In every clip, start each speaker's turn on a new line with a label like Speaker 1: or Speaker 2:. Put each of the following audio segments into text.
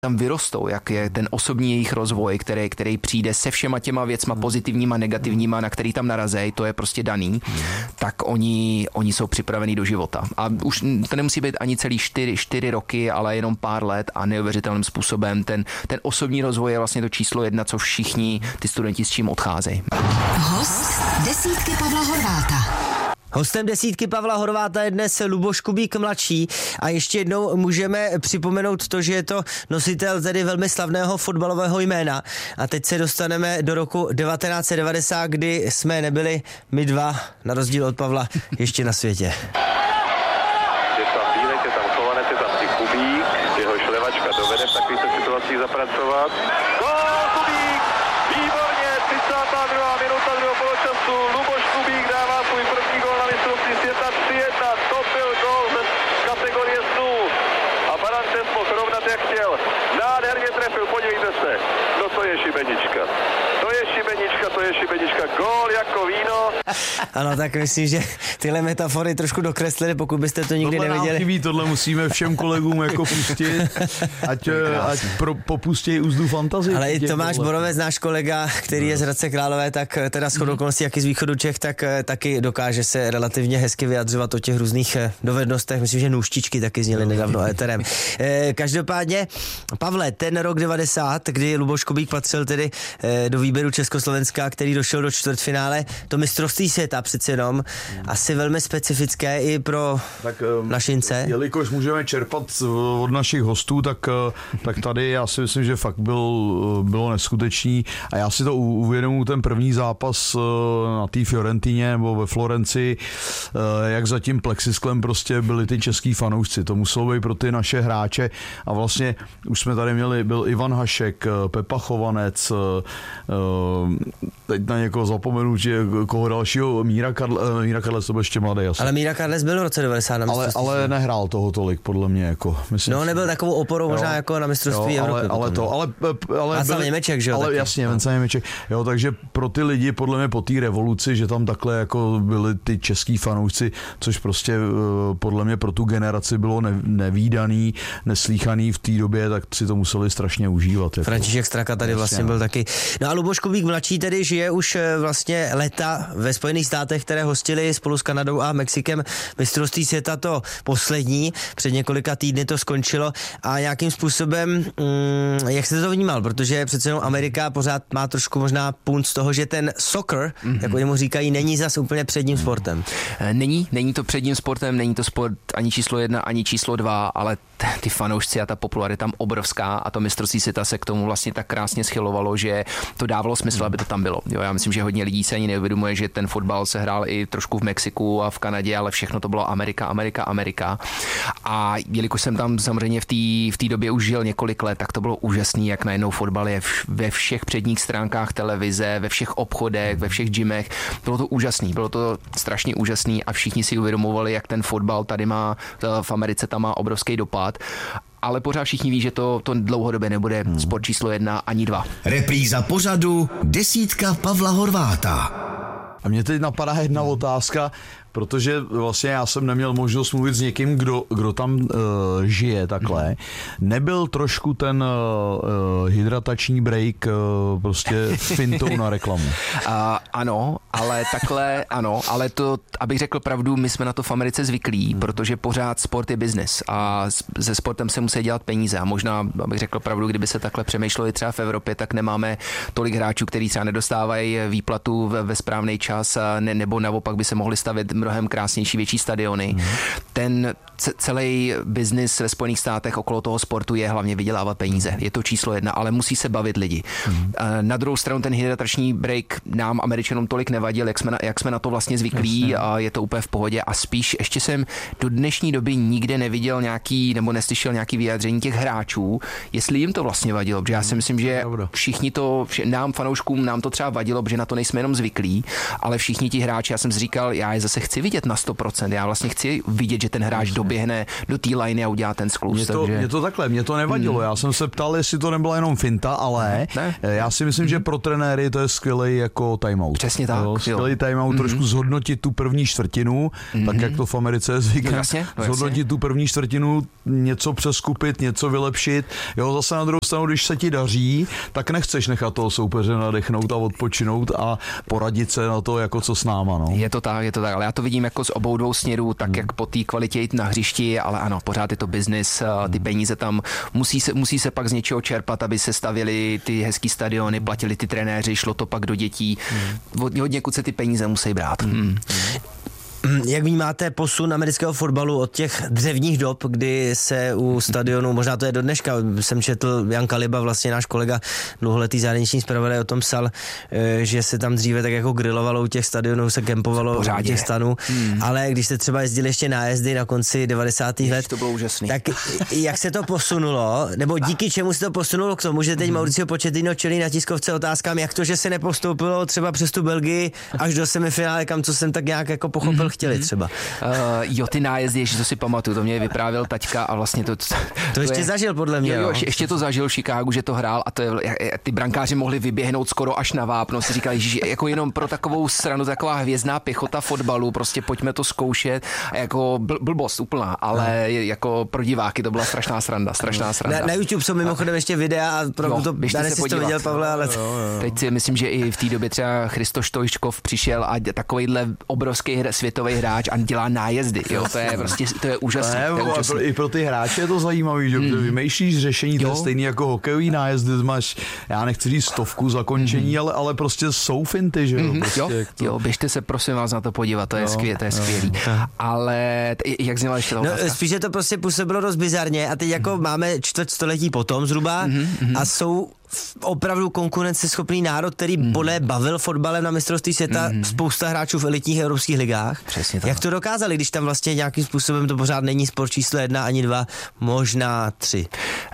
Speaker 1: tam vyrostou, jak je ten osobní jejich rozvoj, který přijde se všema těma věcma pozitivníma, negativníma, na který tam narazej, to je prostě daný, tak oni jsou připravení do života. A už to nemusí být ani celý 4 roky, ale jenom pár let a neuvěřitelným způsobem. Ten osobní rozvoj je vlastně to číslo 1, co všichni ty studenti s čím odcházejí.
Speaker 2: Host desítky Pavla Horváta.
Speaker 3: Hostem desítky Pavla Horváta je dnes Luboš Kubík mladší a ještě jednou můžeme připomenout to, že je to nositel tedy velmi slavného fotbalového jména. A teď se dostaneme do roku 1990, kdy jsme nebyli my dva, na rozdíl od Pavla, ještě na světě.
Speaker 4: Je tam Bílek, je tam Chovanec, je tam i Kubík, jehož levačka dovede v takovýchto situacích zapracovat. Gól Kubík! Výborně, 32. minuta druhého poločasu, Luboš Kubík dává svůj první gól na mistrovství světa 3-1, to byl gól z kategorie snů a Barančes mohl rovnat jak chtěl. Nádherně trefil, podívejte se, no to je šibenička. To je šibenička, gól jako víno.
Speaker 3: Ano, tak myslím, že tyhle metafory trošku dokreslily, pokud byste to nikdy neviděli.
Speaker 5: Chybí, tohle musíme všem kolegům jako pustit, ať popustějí úzdu fantazii.
Speaker 3: Ale i Tomáš Borovec, náš kolega, který je z Hradce Králové, tak teda shodou okolností, jak i z východu Čech, tak taky dokáže se relativně hezky vyjadřovat o těch různých dovednostech. Myslím, že nůštičky taky zněly nedávno éterem. Každopádně, Pavle, ten rok 90, kdy Luboš Kubík patřil tedy do výběru Československa, který došel do čtvrtfinále, to mistrovství světa přece jenom, asi velmi specifické i pro našince.
Speaker 5: Jelikož můžeme čerpat od našich hostů, tak tady já si myslím, že fakt bylo neskutečný a já si to uvědomuji ten první zápas na té Fiorentině nebo ve Florencii, jak za tím plexisklem prostě byli ty český fanoušci. To muselo být pro ty naše hráče a vlastně už jsme tady měli, byl Ivan Hašek, Pepa Chovanec, teď na někoho zapomenu, že koho dalšího, Míra Karles, to byl ještě mladý. Asi.
Speaker 3: Ale Míra Karles byl v roce 90 na mistrovství.
Speaker 5: Ale nehrál toho tolik, podle mě. Jako, myslím,
Speaker 3: no, nebyl takovou oporou možná jako na mistrovství Evropy.
Speaker 5: Ale
Speaker 3: byl Němeček, že jo?
Speaker 5: Ale taky, jasně, Venca Němeček. Jo, takže pro ty lidi, podle mě po té revoluci, že tam takhle jako byli ty český fanoušci, což prostě podle mě pro tu generaci bylo nevídaný, neslíchaný v té době, tak si to museli strašně užívat. Jako.
Speaker 3: František Straka tady vlastně byl taky. No a Luboš Kubík mladší tedy žije už vlastně léta ve Spojených státech, které hostili spolu s Kanadou a Mexikem mistrovství světa to poslední. Před několika týdny to skončilo a nějakým způsobem, jak jste to vnímal? Protože přece jenom Amerika pořád má trošku možná punt z toho, že ten soccer, jak oni mu říkají, není zas úplně předním sportem.
Speaker 1: Není to předním sportem, není to sport ani číslo 1, ani číslo 2, ale ty fanoušci a ta popularita tam obrovská a to mistrovství světa se k tomu vlastně tak krásně schylovalo, že to dávalo smysl, aby to tam bylo. Jo, já myslím, že hodně lidí se ani neuvědomuje, že ten fotbal se hrál i trošku v Mexiku a v Kanadě, ale všechno to bylo Amerika. A jelikož jsem tam samozřejmě v té době už žil několik let, tak to bylo úžasný, jak najednou fotbal je ve všech předních stránkách televize, ve všech obchodech, ve všech gymech. Bylo to úžasný, bylo to strašně úžasný a všichni si uvědomovali, jak ten fotbal tady má, v Americe tam má obrovský dopad. Ale pořád všichni ví, že to dlouhodobě nebude sport číslo 1 ani 2.
Speaker 2: Repríza pořadu desítka Pavla Horváta.
Speaker 5: A mě teď napadá jedna otázka, protože vlastně já jsem neměl možnost mluvit s někým, kdo tam žije takhle. Nebyl trošku ten hydratační break prostě fintou na reklamu?
Speaker 1: Ano, ale to, abych řekl pravdu, my jsme na to v Americe zvyklí, protože pořád sport je biznes a se sportem se musí dělat peníze a možná, abych řekl pravdu, kdyby se takhle přemýšlelo i třeba v Evropě, tak nemáme tolik hráčů, kteří třeba nedostávají výplatu ve správný čas nebo naopak by se mohli stavět mnohem krásnější, větší stadiony. Ten celý biznis ve Spojených státech okolo toho sportu je hlavně vydělávat peníze. Je to číslo 1, ale musí se bavit lidi. Na druhou stranu ten hydratační break nám Američanům tolik nevadil, jak jsme na to vlastně zvyklí a je to úplně v pohodě a spíš ještě jsem do dnešní doby nikde neviděl nějaký nebo neslyšel nějaký vyjádření těch hráčů, jestli jim to vlastně vadilo, protože já si myslím, že všichni nám fanouškům nám to třeba vadilo, protože na to nejsme jenom zvyklí, ale všichni ti hráči, já jsem si říkal, já je zase chci vidět na 100%. Já vlastně chci vidět, že ten hráč doběhne do té liney a udělá ten skluz.
Speaker 5: Mě to nevadilo. Já jsem se ptal, jestli to nebyla jenom finta, ale já si myslím, že pro trenéry to je skvělý jako timeout.
Speaker 1: Přesně tak.
Speaker 5: Skvělý timeout, trošku zhodnotit tu první čtvrtinu, tak jak to v Americe je zvykem. Zhodnotit tu první čtvrtinu, něco přeskupit, něco vylepšit. Jo, zase na druhou stranu, když se ti daří, tak nechceš nechat toho soupeře nadechnout a odpočinout a poradit se na to, jako co s náma. No.
Speaker 1: Je to tak, ale já to vidím jako z obou dvou směrů, tak jak po té kvalitě jít na hřišti, ale ano, pořád je to biznis, ty peníze tam musí se pak z něčeho čerpat, aby se stavěly ty hezký stadiony, platili ty trenéři, šlo to pak do dětí. Hodněkud se ty peníze musí brát.
Speaker 3: Jak vnímáte posun amerického fotbalu od těch dřevních dob, kdy se u stadionu, možná to je do dneška, jsem četl, Jan Kaliba, vlastně náš kolega, dlouholetý zahraniční zpravodaj, o tom psal, že se tam dříve tak jako grilovalo u těch stadionů, se kempovalo u těch stanů, ale když jste třeba jezdili ještě nájezdy na konci 90. let,
Speaker 1: to bylo úžasný.
Speaker 3: Tak jak se to posunulo, nebo díky čemu se to posunulo k tomu, že teď Mauricio Pochettino čelí na tiskovce otázkám, jak to, že se nepostoupilo třeba přes tu Belgii až do semifinále, kam co jsem tak nějak jako pochopil, chtěli třeba.
Speaker 1: Jo, ty nájezdy, ještě to si pamatuju, to mě vyprávěl taťka a vlastně to
Speaker 3: ještě zažil podle mě.
Speaker 1: Jo, ještě to zažil v Chicagu, že to hrál a to je, ty brankáři mohli vyběhnout skoro až na vápno, si říkali, že jako jenom pro takovou stranu, taková hvězdná pěchota fotbalu, prostě pojďme to zkoušet, a jako blbost úplná, ale jako pro diváky to byla strašná sranda.
Speaker 3: Na YouTube jsou mimochodem ještě videa a to jsi to viděl, Pavle, ale...
Speaker 1: Teď si myslím, že i v té době třeba Christo Stoičkov přišel a takovejhle obrovský světový hráč a dělá nájezdy, jo, to je úžasné.
Speaker 5: I pro ty hráče je to zajímavý, že vymýšlíš řešení, to je stejný jako hokejový nájezdy, máš, já nechci říct 100 zakončení, ale prostě jsou finty, že jo. Prostě
Speaker 1: jo, běžte se prosím vás na to podívat, to je skvělý. Ale jak zněla ještě ta otázka?
Speaker 3: Spíš, že to prostě působilo dost bizarně a teď jako máme čtvrtstoletí potom zhruba a jsou opravdu konkurenceschopný národ, který bavil fotbalem na mistrovství světa spousta hráčů v elitních evropských ligách.
Speaker 1: Přesně tak.
Speaker 3: Jak to dokázali, když tam vlastně nějakým způsobem to pořád není sport číslo 1 ani 2, možná 3?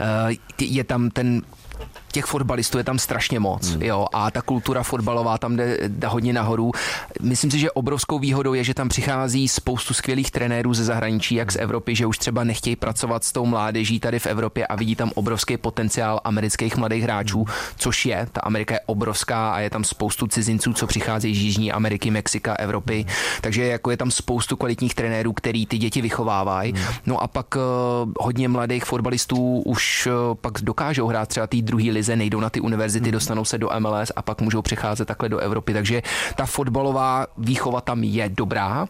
Speaker 1: Je tam těch fotbalistů je tam strašně moc, jo, a ta kultura fotbalová tam jde hodně nahoru. Myslím si, že obrovskou výhodou je, že tam přichází spoustu skvělých trenérů ze zahraničí, jak z Evropy, že už třeba nechtějí pracovat s tou mládeží tady v Evropě a vidí tam obrovský potenciál amerických mladých hráčů, což je, ta Amerika je obrovská a je tam spoustu cizinců, co přicházejí z Jižní Ameriky, Mexika, Evropy, takže jako je tam spoustu kvalitních trenérů, který ty děti vychovávají. No a pak hodně mladých fotbalistů už pak dokážou hrát třeba té druhé lize, nejdou na ty univerzity, dostanou se do MLS a pak můžou přecházet takhle do Evropy. Takže ta fotbalová výchova tam je dobrá.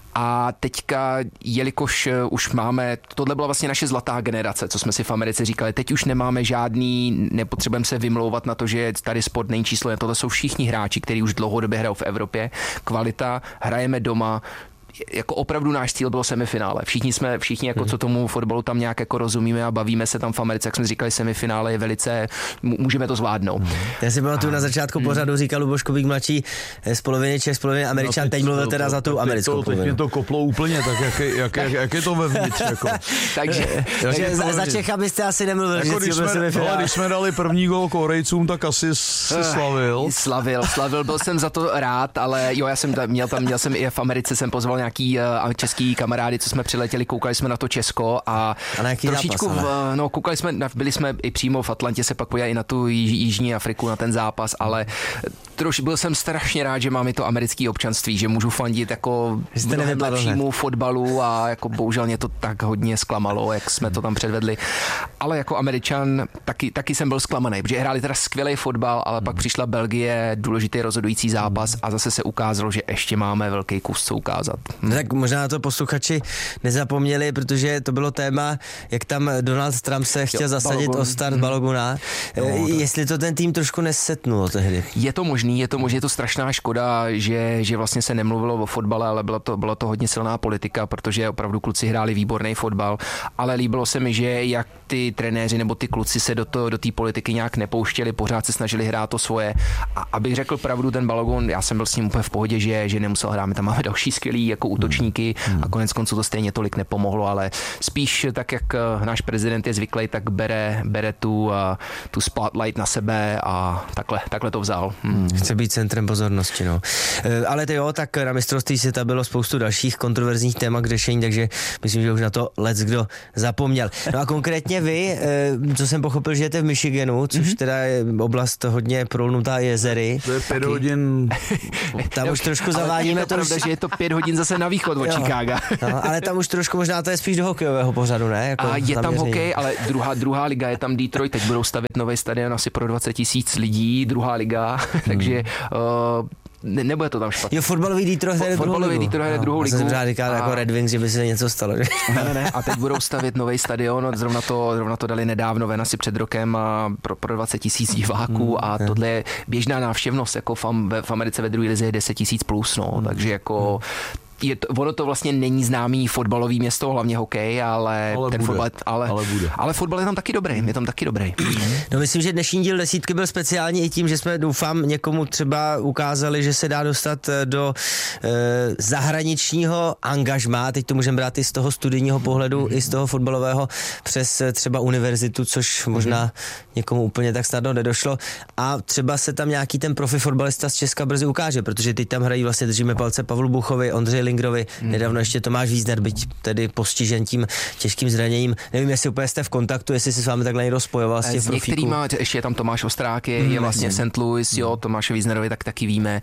Speaker 1: A teďka, jelikož už máme, tohle byla vlastně naše zlatá generace, co jsme si v Americe říkali, teď už nemáme žádný, nepotřebujeme se vymlouvat na to, že tady sport není číslo, tohle jsou všichni hráči, kteří už dlouhodobě hrajou v Evropě. Kvalita, hrajeme doma, jako opravdu náš cíl bylo semifinále. Všichni jako co tomu fotbalu tam nějak jako rozumíme a bavíme se tam v Americe, jak jsme říkali, semifinále je velice, můžeme to zvládnout.
Speaker 3: Já si pamatuju na začátku pořadu říkal Luboš Kubík mladší z poloviny Čech, z poloviny Američan, teď mluvil teda za tu americkou polovinu.
Speaker 5: Teď mě to koplo úplně, tak jak je to vevnitř, jako.
Speaker 1: takže
Speaker 3: za Čecha byste asi nemluvil,
Speaker 5: jako když jsme dali první gól Korejcům, tak asi si slavil.
Speaker 1: Slavil, byl jsem za to rád, ale jo, měl jsem i v Americe, jsem pozval nějaký český kamarády, co jsme přiletěli, koukali jsme na to Česko a trošičku, koukali jsme, byli jsme i přímo v Atlantě, se pak podívali i na tu Jižní Afriku, na ten zápas, ale byl jsem strašně rád, že mám i to americké občanství, že můžu fandit jako lepšímu fotbalu a jako bohužel mě to tak hodně zklamalo, jak jsme to tam předvedli. Ale jako Američan taky jsem byl zklamaný, protože hráli teda skvělý fotbal, ale pak přišla Belgie, důležitý rozhodující zápas a zase se ukázalo, že ještě máme velký kus co ukázat.
Speaker 3: Tak možná to posluchači nezapomněli, protože to bylo téma, jak tam Donald Trump se chtěl zasadit o start Baloguna. Jestli to ten tým trošku nesetnul tehdy.
Speaker 1: Je to možný, je to strašná škoda, že vlastně se nemluvilo o fotbale, ale byla to hodně silná politika, protože opravdu kluci hráli výborný fotbal, ale líbilo se mi, že jak ty trenéři nebo ty kluci se do té politiky nějak nepouštěli, pořád se snažili hrát to svoje. A abych řekl pravdu, ten Balogun, já jsem byl s ním úplně v pohodě, že nemusel hrát, my tam máme další skvělý jako útočníky a konec konců to stejně tolik nepomohlo, ale spíš tak, jak náš prezident je zvyklý, tak bere tu spotlight na sebe a takhle to vzal.
Speaker 3: Chce být centrem pozornosti, no. Ale to jo, tak na mistrovství světa bylo spoustu dalších kontroverzních témat k řešení, takže myslím, že už na to leckdo zapomněl. No a konkrétně vy, co jsem pochopil, že žijete v Michiganu, což teda je oblast hodně prolnutá jezery.
Speaker 5: To je 5 hodin.
Speaker 3: Tam už trošku zavádíme.
Speaker 1: Je to pravda, že je to 5 hodin zase na východ od Chicaga.
Speaker 3: No, ale tam už trošku možná to je spíš do hokejového pořadu, ne? Jako
Speaker 1: a je tam
Speaker 3: zaměření.
Speaker 1: hokej, ale druhá liga je tam Detroit, teď budou stavět nový stadion asi pro 20 000 lidí, druhá liga, takže nebude to tam špatně.
Speaker 3: Jo, fotbalový Detroit hraje druhou ligu. Já jsem říkal jako Red Wings, že by se něco stalo. Že?
Speaker 1: Ne. A teď budou stavět nový stadion, zrovna to dali nedávno ven asi před rokem pro 20 000 diváků a tohle je běžná návštěvnost, jako v Americe ve druhé lize je 10 000 plus, no, takže jako ono to vlastně není známý fotbalový město, hlavně hokej, ale ten fotbal, ale fotbal je tam taky dobrý,
Speaker 3: No myslím, že dnešní díl desítky byl speciální i tím, že jsme doufám někomu třeba ukázali, že se dá dostat do zahraničního angažmá, teď to můžeme brát i z toho studijního pohledu, i z toho fotbalového přes třeba univerzitu, což možná někomu úplně tak snadno nedošlo a třeba se tam nějaký ten profi fotbalista z Česka brzy ukáže, protože teď tam hrají vlastně, držíme palce Pavlu Buchovi, Ondřeji Lingrovi, nedávno ještě Tomáš Vízner, byť tedy postižen tím těžkým zraněním. Nevím, jestli úplně jste v kontaktu, jestli se s vámi takhle někdo spojoval z těch profíků.
Speaker 1: S některýma, ještě je tam Tomáš Ostrák, je vlastně v St. Louis, jo, Tomáše Víznerovi taky víme,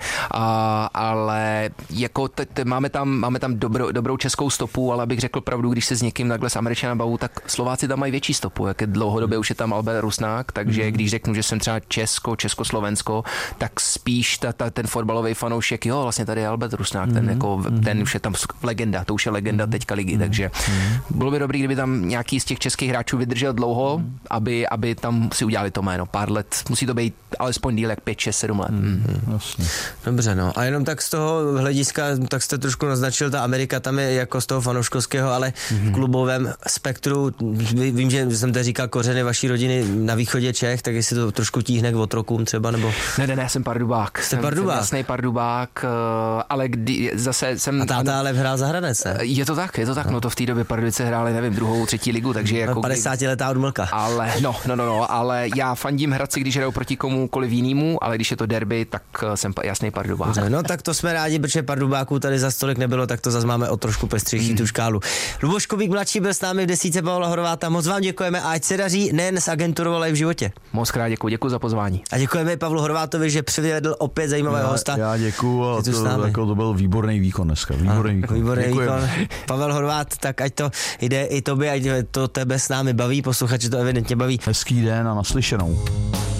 Speaker 1: ale jako máme tam dobrou českou stopu, ale abych řekl pravdu, když se s někým takhle s Američanem bavu, tak Slováci tam mají větší stopu, jak dlouhodobě už je tam Albert Rusnák, takže když řeknu, že jsem třeba Československo, tak spíš ten fotbalový fanoušek, jo, vlastně tady je Albert Rusnák, ten už je tam legenda, to už je legenda teďka ligy, takže bylo by dobrý, kdyby tam nějaký z těch českých hráčů vydržel dlouho, aby tam si udělali to jméno, pár let, musí to být alespoň díl jak 5, 6, 7 let.
Speaker 3: Dobře, no a jenom tak z toho hlediska, tak jste trošku naznačil, ta Amerika tam je jako z toho fanouškovského, ale v klubovém spektru, vím, že jsem tady říkal kořeny vaší rodiny na východě Čech, tak jestli to trošku tíhne k otrokům třeba, nebo...
Speaker 1: Ne, jsem Pardubák.
Speaker 3: Jste Pardubák?
Speaker 1: Jsem jasnej Pardubák, ale zase jsem...
Speaker 3: A táta ale hrál za Hradec, ne?
Speaker 1: Je to tak, no to v té době Pardubice hráli, nevím, 2., 3. ligu, takže jako...
Speaker 3: 50letá odmlka.
Speaker 1: Ale, ale já fandím Hradci, když hrajou proti komukoliv jinému, ale když je to derby, tak jsem jasný Pardubák.
Speaker 3: No tak to jsme rádi, protože Pardubáků tady za stolik nebylo, tak to zase máme o trošku pestřejší tu škálu. Luboš Kubík mladší byl s námi v desítce Pavla Horváta, moc vám děkujeme a ať se daří nejen s agenturou, ale i v životě.
Speaker 1: Moc krát děkuji za pozvání.
Speaker 3: A děkujeme Pavlu Horvátovi, že přivedl opět zajímavého hosta.
Speaker 5: Já děkuju, a to byl výborný výkon dneska. Výborný
Speaker 3: výkon. Pavel Horvát, tak ať to jde i tobě, ať to tebe s námi baví, posluchači to evidentně baví.
Speaker 5: Hezký den a naslyšenou.